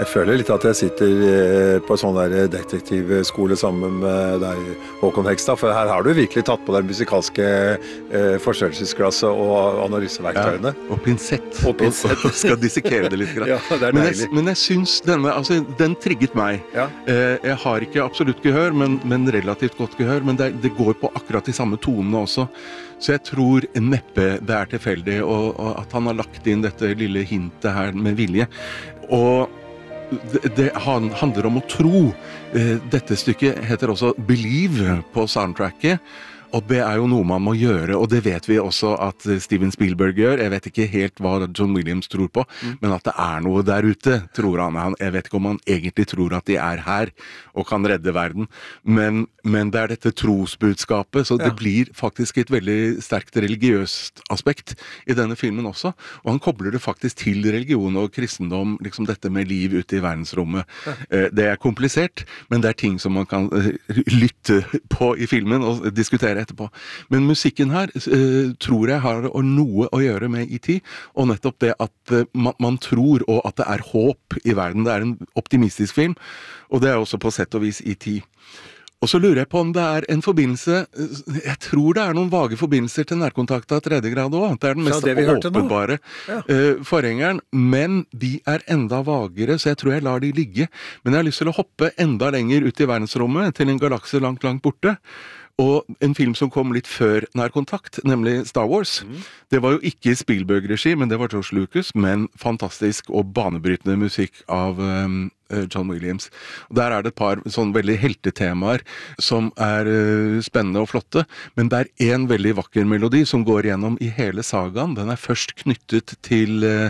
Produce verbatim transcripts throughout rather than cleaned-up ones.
Jeg føler litt at jeg sitter på sånn der detektivskole sammen med deg, Håkon Hekstad, for her har du virkelig tatt på deg musikalske eh, forstørrelsesglasset og analyseverktøyene. Ja, og pinsett. Og pinsett. Og skal dissekere det litt. Ja, det er men, deilig. jeg, men jeg synes denne, altså, den trigget meg. Ja. Eh, jeg har ikke absolutt gehør, men, men relativt godt gehør, men det, det går på akkurat de samme tonene også. Så jeg tror neppe det er tilfeldig, og, og at han har lagt inn dette lille hintet her med vilje. Og Det, det handler om å tro. Dette stykket heter også Believe på soundtracket, og det er jo noe man må gjøre, og det vet vi også at Steven Spielberg gjør. Jeg vet ikke helt hva John Williams tror på, mm. men at det er noe der ute, tror han. Jeg vet ikke om han egentlig tror at de er her og kan redde verden, men, men det er dette trosbudskapet, så det ja. blir faktisk et veldig sterkt religiøst aspekt i denne filmen også, og han kobler det faktisk til religion og kristendom, liksom dette med liv ute i verdensrommet. Ja. Det er komplisert, men det er ting som man kan lytte på i filmen og diskutere etterpå. Men musikken her uh, tror jeg har noe å gjøre med E T, og nettopp det at uh, man, man tror, og at det er håp i verden. Det er en optimistisk film, og det er også på sett og vis E T. Og så lurer jeg på om det er en forbindelse, jeg tror det er noen vage forbindelser til nærkontakt av tredje grad også, det er den mest åpenbare ja. uh, forhengeren, men de er enda vagere, så jeg tror jeg lar de ligge. Men jeg har lyst til å hoppe enda lenger ut i verdensrommet, til en galakse langt, langt borte. Og en film som kom litt før nærkontakt, nemlig Star Wars. Mm. Det var jo ikke Spielberg-regi, men det var George Lucas, men fantastisk og banebrytende musikk av um, John Williams. Og der er det et par sånn veldig heltetemaer som er uh, spennende og flotte, men det er en veldig vakker melodi som går gjennom i hele sagaen. Den er først knyttet til uh,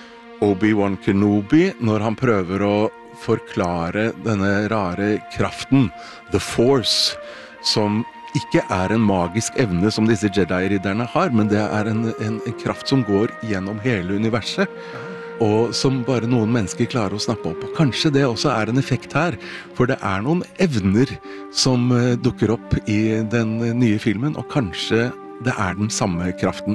Obi-Wan Kenobi, når han prøver å forklare denne rare kraften, The Force, som ikke er en magisk evne som disse Jedi-ridderne har, men det er en, en, en kraft som går gjennom hele universet, og som bare noen mennesker klarer å snappe opp. Og kanskje det også er en effekt her, for det er noen evner som uh, dukker opp i den nye filmen, og kanskje det er den samme kraften.